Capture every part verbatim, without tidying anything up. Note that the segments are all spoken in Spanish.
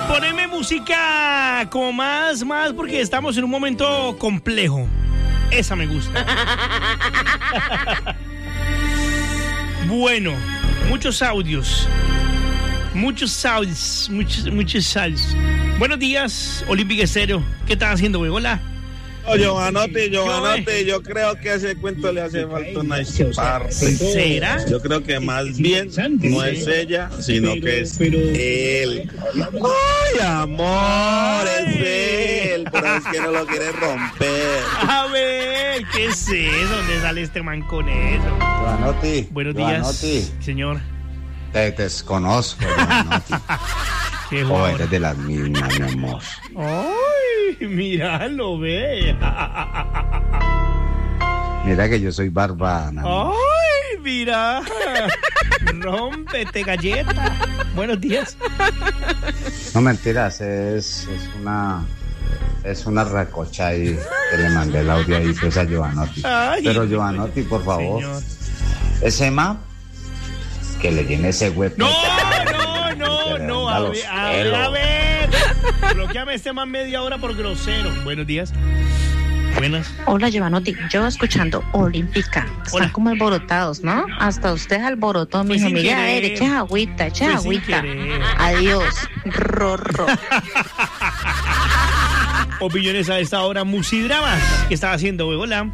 Poneme música como más, más, porque estamos en un momento complejo. Esa me gusta. Bueno, muchos audios. Muchos audios. Muchos, muchos audios. Buenos días, Olímpica Estéreo. ¿Qué estás haciendo, güey? Hola. Oh, Giovanotti, Giovanotti, yo creo que a ese cuento le hace falta una parte. ¿Será? Yo creo que más bien no es ella, sino que es él. ¡Ay, amor! Es él, pero es que no lo quiere romper. A ver, ¿qué es eso? ¿Dónde sale este man con eso? Giovanotti. Buenos Giovanotti. días, señor. Te desconozco, Giovanotti. Qué O joder. eres de las mismas, mi amor. Ay, míralo, ve. Mira que yo soy barbana. Ay, mira. Rómpete, galleta. Buenos días. No mentiras, es, es una es una recocha ahí que le mandé el audio ahí pues a Giovanotti. Ay, Pero Giovanotti, por favor, señor. ese map que le llene ese hueco. No, no, no, no. A ver, a ver, a ver. Bloqueame este man media hora por grosero. Buenos días. Buenas. Hola, Giovanotti. Yo escuchando Olímpica. Están Hola. como alborotados, ¿no? Hasta usted alborotó, Fue mijo. sin Mire, a querer. ver, eche agüita, eche Fue sin agüita. querer. Adiós. Rorro. Opiniones a esta hora. Musidramas. ¿Qué estaba haciendo, güey? Hola.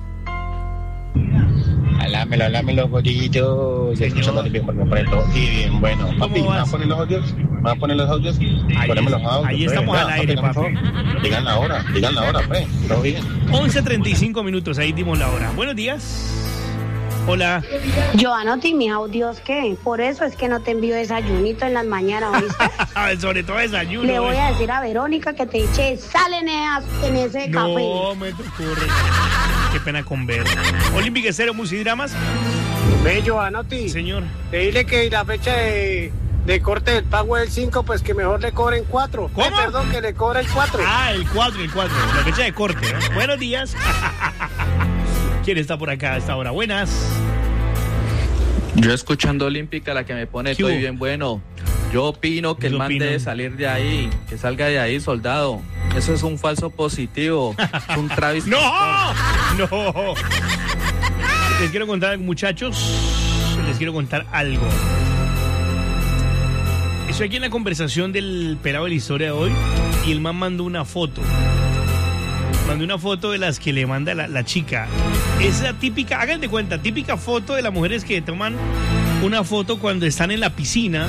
Alámelo, alámelo, gordillos. Escuchando bien, porque me pone todo y bien bueno. Papi, ¿me vas a poner los audios? ¿Me vas a poner los audios? Ahí Poneme es- los audios. ahí pues, estamos ya, al aire, por papi. favor. Digan la hora, digan la hora, pues. Todo bien. once treinta y cinco minutos. Ahí dimos la hora. Buenos días. Hola. Giovanotti, mis audios, ¿qué? Por eso es que no te envío desayunito en las mañanas, ¿oíste? Sobre todo desayuno. Le voy güey. a decir a Verónica que te eche sal en, esas- en ese No, café. me te ocurre. Qué pena con ver. Olímpica Estéreo, Musidramas. Ve, Giovanotti, Señor. te dile que la fecha de, de corte del pago es el cinco, pues que mejor le cobren cuatro. ¿Cómo? Eh, perdón, que le cobren cuatro. Ah, el cuatro, el cuatro. La fecha de corte. ¿eh? Buenos días. ¿Quién está por acá a esta hora? Buenas. Yo escuchando Olímpica, la que me pone ¿Qué estoy hubo? bien bueno. Yo opino que Yo el man opino. debe salir de ahí, que salga de ahí, soldado. Eso es un falso positivo. Es un Travis. ¡No! ¡No! Les quiero contar, muchachos, les quiero contar algo. Estoy aquí en la conversación del pelado de la historia de hoy y el man mandó una foto. Mandó una foto de las que le manda la, la chica. Es la típica, hagan de cuenta, típica foto de las mujeres que toman una foto cuando están en la piscina,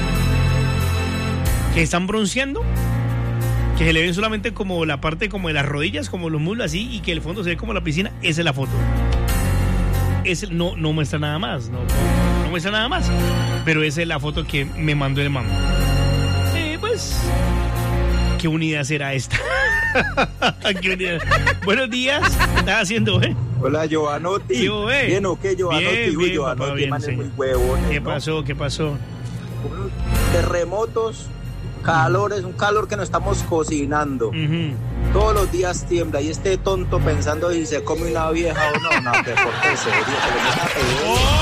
que están bronceando, que se le ven solamente como la parte como de las rodillas, como los muslos así, y que el fondo se ve como la piscina. Esa es la foto. Es, no, no muestra nada más, no, no, no muestra nada más. Pero esa es la foto que me mandó el man. Eh, pues, ¿qué unidad será esta? ¿Qué unidad? Buenos días, ¿qué estás haciendo, eh? Hola, Giovanotti. ¿Qué hubo, eh? ¿Bien o qué, Giovanotti? Bien, Uy, bien, Giovanotti, papá, bien, manes señor. muy huevones, ¿Qué ¿no? pasó? ¿Qué pasó? Terremotos, calores, un calor que no estamos cocinando. Uh-huh. Todos los días tiembla y este tonto pensando si se come una vieja o no. No, te portes serio, que le meta peor.